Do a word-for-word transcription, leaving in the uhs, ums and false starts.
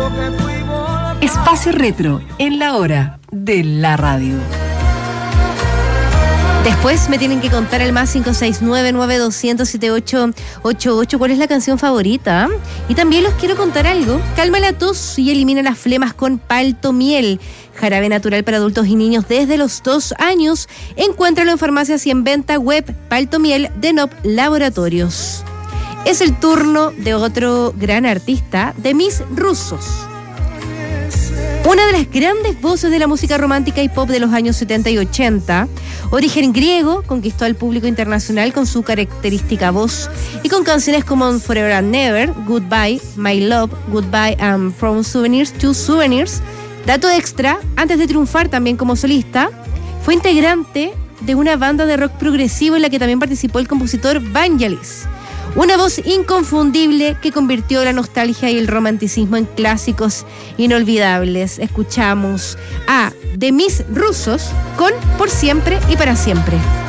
Espacio Retro, en la hora de la radio. Después me tienen que contar al más cinco seis nueve, nueve dos cero cero, siete ocho ocho ocho cuál es la canción favorita. Y también los quiero contar algo. Calma la tos y elimina las flemas con Palto Miel. Jarabe natural para adultos y niños desde los dos años. Encuéntralo en farmacias y en venta web. Palto Miel de N O P Laboratorios. Es el turno de otro gran artista, Demis Roussos. Una de las grandes voces de la música romántica y pop de los años setenta y ochenta, origen griego, conquistó al público internacional con su característica voz y con canciones como Forever and Never, Goodbye, My Love, Goodbye and From Souvenirs to Souvenirs. Dato extra, antes de triunfar también como solista, fue integrante de una banda de rock progresivo en la que también participó el compositor Vangelis. Una voz inconfundible que convirtió la nostalgia y el romanticismo en clásicos inolvidables. Escuchamos a Demis Roussos con Por Siempre y Para Siempre.